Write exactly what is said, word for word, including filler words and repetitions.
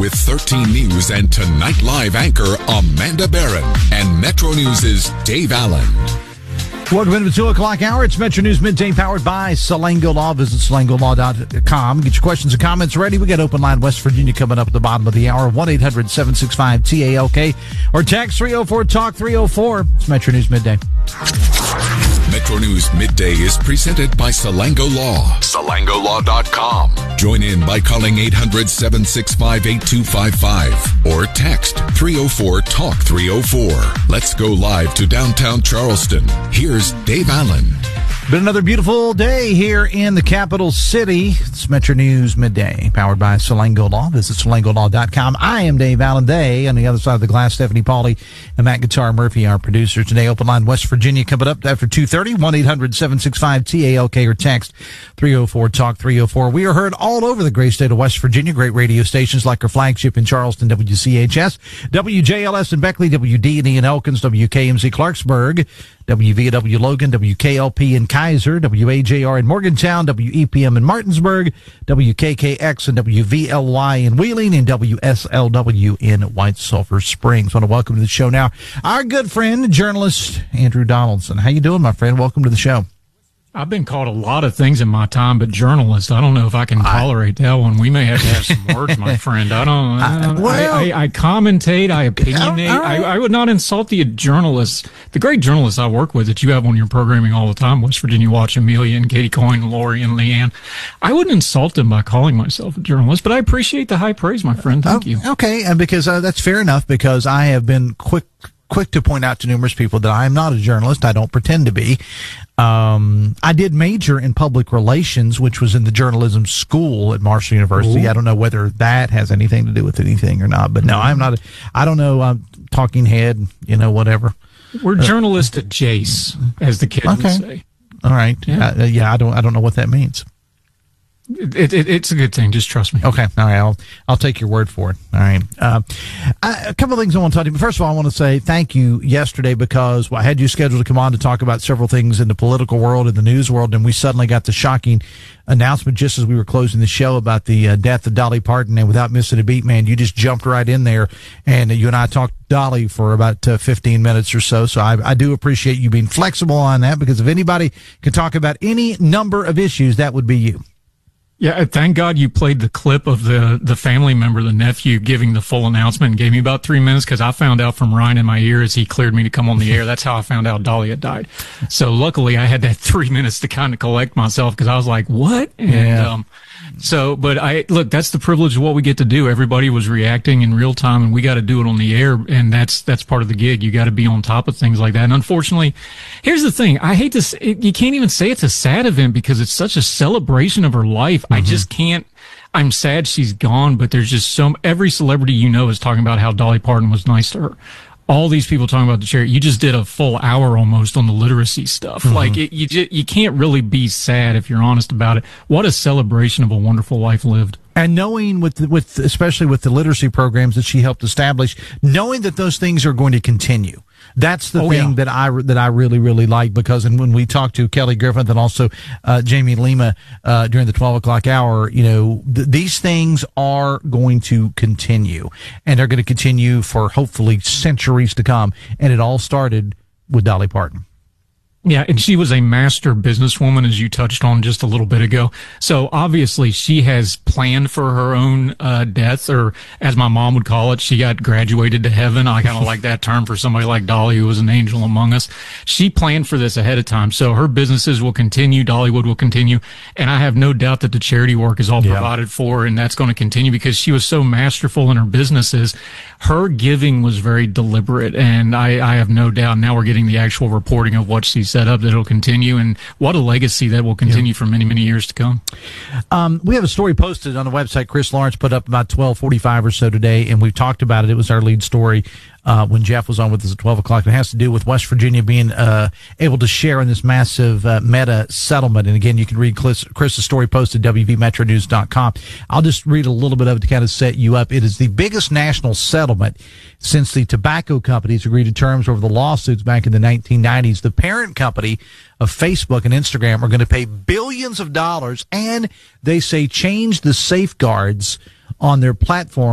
with thirteen News and Tonight Live anchor Amanda Barron and Metro News' Dave Allen. Welcome into the two o'clock hour. It's Metro News Midday powered by Salango Law. Visit salango law dot com. Get your questions and comments ready. We got open line West Virginia coming up at the bottom of the hour. one eight hundred seven six five T A L K or text three oh four talk three oh four. It's Metro News Midday. Metro News Midday is presented by Salango Law. salango law dot com. Join in by calling eight hundred seven six five eight two five five or text three oh four talk three oh four. Let's go live to downtown Charleston. Here's Dave Allen. Been another beautiful day here in the capital city. It's Metro News Midday, powered by Salango Law. Visit salango law dot com. I am Dave Allen. Day on the other side of the glass, Stephanie Pauly and Matt Guitar Murphy, our producer today. Open line West Virginia coming up after two thirty. one eight hundred seven six five T A L K or text three oh four talk three oh four. We are heard all over the great state of West Virginia. Great radio stations like our flagship in Charleston, W C H S, W J L S in Beckley, W D and E in Elkins, W K M C Clarksburg, W V W Logan, W K L P in Kaiser, W A J R in Morgantown, W E P M in Martinsburg, W K K X and W V L Y in Wheeling, and W S L W in White Sulphur Springs. I want to welcome to the show now our good friend, journalist Andrew Donaldson. How you doing, my friend? Welcome to the show. I've been called a lot of things in my time, but journalist, I don't know if I can tolerate that one. We may have to have some words, my friend. I don't, I, well, I, I, I commentate, I opinionate. I, I would not insult the journalists, the great journalists I work with that you have on your programming all the time, West Virginia Watch, Amelia and Katie Coyne, Lori and Leanne. I wouldn't insult them by calling myself a journalist, but I appreciate the high praise, my friend. Thank oh, you. Okay, and because uh, that's fair enough, because I have been quick quick to point out to numerous people that I am not a journalist. I don't pretend to be. Um, I did major in public relations, which was in the journalism school at Marshall University. Ooh. I don't know whether that has anything to do with anything or not, but no, I'm not. A, I don't know. I'm talking head, you know, whatever. We're journalists at Jace, as the kids okay. would say. All right. Yeah. Uh, yeah. I don't. I don't know what that means. It, it, it's a good thing. Just trust me. Okay. All right. I'll, I'll take your word for it. All right. Uh, I, a couple of things I want to talk to you. First of all, I want to say thank you yesterday because well, I had you scheduled to come on to talk about several things in the political world and the news world, and we suddenly got the shocking announcement just as we were closing the show about the uh, death of Dolly Parton, and without missing a beat, man, you just jumped right in there, and you and I talked Dolly for about uh, fifteen minutes or so. So I, I do appreciate you being flexible on that, because if anybody can talk about any number of issues, that would be you. Yeah, thank God you played the clip of the, the family member, the nephew, giving the full announcement and gave me about three minutes because I found out from Ryan in my ear as he cleared me to come on the air. That's how I found out Dolly had died. So luckily I had that three minutes to kind of collect myself because I was like, what? And, yeah. um, so, but I, look, that's the privilege of what we get to do. Everybody was reacting in real time and we got to do it on the air. And that's, that's part of the gig. You got to be on top of things like that. And unfortunately, here's the thing. I hate to say, you can't even say it's a sad event because it's such a celebration of her life. Mm-hmm. I just can't, I'm sad she's gone, but there's just so, every celebrity you know is talking about how Dolly Parton was nice to her. All these people talking about the charity. You just did a full hour almost on the literacy stuff. Mm-hmm. Like it, you just, you can't really be sad if you're honest about it. What a celebration of a wonderful life lived. And knowing with, with, especially with the literacy programs that she helped establish, knowing that those things are going to continue. That's the oh, thing yeah. that I, that I really, really like, because and when we talked to Kelly Griffith and also, uh, Jamie Lima, uh, during the twelve o'clock hour, you know, th- these things are going to continue, and they're going to continue for hopefully centuries to come. And it all started with Dolly Parton. Yeah, and she was a master businesswoman, as you touched on just a little bit ago. So obviously she has planned for her own uh death, or as my mom would call it, she got graduated to heaven. I kind of like that term for somebody like Dolly, who was an angel among us. She planned for this ahead of time. So her businesses will continue, Dollywood will continue, and I have no doubt that the charity work is all yeah. provided for, and that's going to continue because she was so masterful in her businesses. Her giving was very deliberate, and I, I have no doubt now we're getting the actual reporting of what she's set up that it'll continue, and what a legacy that will continue yeah. for many, many years to come. Um, we have a story posted on the website. Chris Lawrence put up about twelve forty-five or so today, and we've talked about it. It was our lead story uh, when Jeff was on with us at twelve o'clock. It has to do with West Virginia being uh, able to share in this massive uh, Meta settlement. And again, you can read Chris, Chris's story posted at W V metro news dot com. I'll just read a little bit of it to kind of set you up. It is the biggest national settlement since the tobacco companies agreed to terms over the lawsuits back in the nineteen nineties. The parent company of Facebook and Instagram are going to pay billions of dollars, and they say change the safeguards on their platform